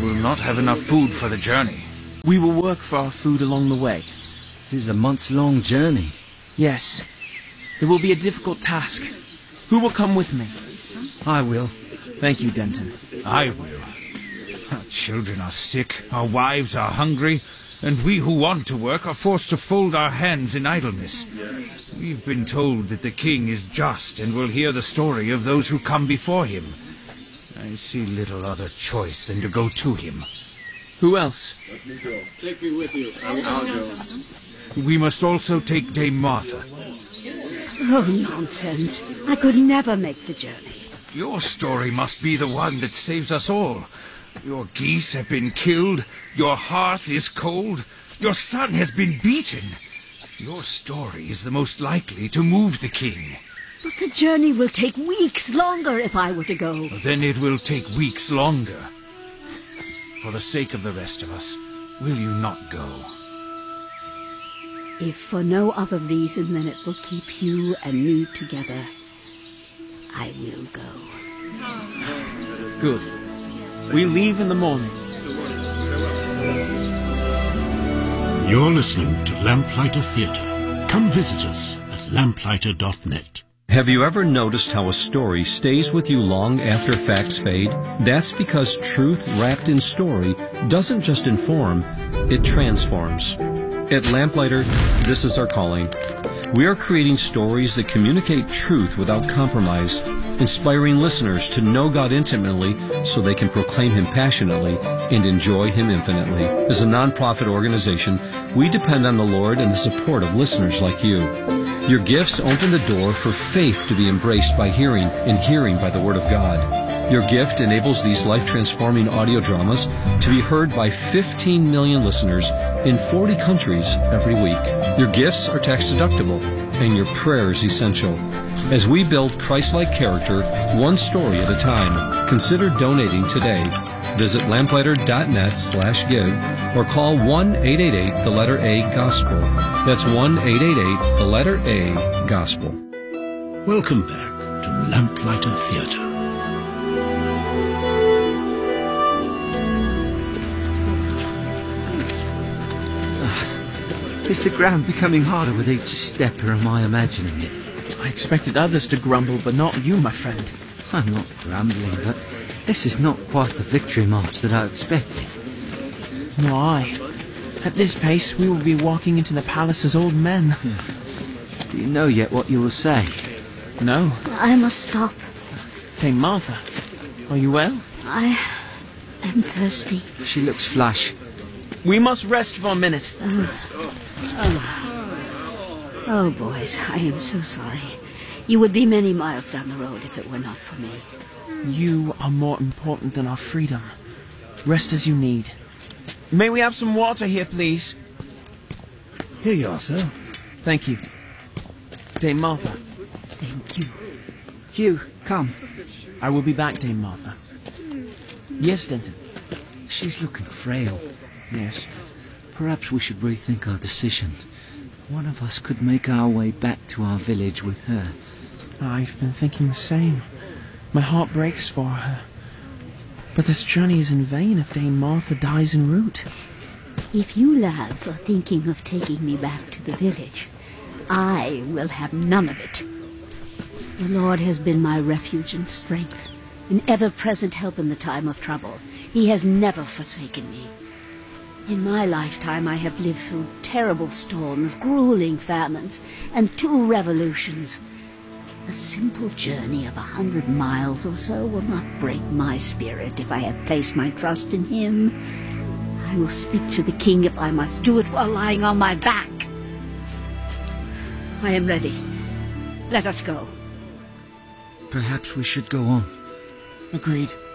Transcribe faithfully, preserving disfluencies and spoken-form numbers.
will not have enough food for the journey. We will work for our food along the way. It is a months-long journey. Yes. It will be a difficult task. Who will come with me? I will. Thank you, Denton. I will. Our children are sick, our wives are hungry, and we who want to work are forced to fold our hands in idleness. We've been told that the king is just and will hear the story of those who come before him. I see little other choice than to go to him. Who else? Let me go. Take me with you. I'll, I'll go. We must also take Dame Martha. Oh, nonsense. I could never make the journey. Your story must be the one that saves us all. Your geese have been killed, your hearth is cold, your son has been beaten. Your story is the most likely to move the king. But the journey will take weeks longer if I were to go. Then it will take weeks longer. For the sake of the rest of us, will you not go? If for no other reason than it will keep you and me together, I will go. Good. We leave in the morning. You're listening to Lamplighter Theatre. Come visit us at lamplighter dot net. Have you ever noticed how a story stays with you long after facts fade? That's because truth wrapped in story doesn't just inform, it transforms. At Lamplighter, this is our calling. We are creating stories that communicate truth without compromise, inspiring listeners to know God intimately so they can proclaim Him passionately and enjoy Him infinitely. As a nonprofit organization, we depend on the Lord and the support of listeners like you. Your gifts open the door for faith to be embraced by hearing and hearing by the Word of God. Your gift enables these life-transforming audio dramas to be heard by fifteen million listeners in forty countries every week. Your gifts are tax-deductible, and your prayers essential. As we build Christ-like character, one story at a time, consider donating today. Visit lamplighter dot net slash give or call one eight eight eight, the letter A, Gospel. That's one eight eight eight, the letter A, Gospel. Welcome back to Lamplighter Theatre. Is the ground becoming harder with each step, or am I imagining it? I expected others to grumble, but not you, my friend. I'm not grumbling, but this is not quite the victory march that I expected. Nor I. At this pace, we will be walking into the palace as old men. Do you know yet what you will say? No. I must stop. Dame Martha, are you well? I am thirsty. She looks flush. We must rest for a minute. Uh, oh. oh, boys, I am so sorry. You would be many miles down the road if it were not for me. You are more important than our freedom. Rest as you need. May we have some water here, please? Here you are, sir. Thank you. Dame Martha. Thank you. Hugh, come. I will be back, Dame Martha. Yes, Denton. She's looking frail. Yes. Perhaps we should rethink our decision. One of us could make our way back to our village with her. I've been thinking the same. My heart breaks for her. But this journey is in vain if Dame Martha dies en route. If you lads are thinking of taking me back to the village, I will have none of it. The Lord has been my refuge and strength, an ever-present help in the time of trouble. He has never forsaken me. In my lifetime I have lived through terrible storms, grueling famines, and two revolutions. A simple journey of a hundred miles or so will not break my spirit if I have placed my trust in him. I will speak to the king if I must do it while lying on my back. I am ready. Let us go. Perhaps we should go on. Agreed.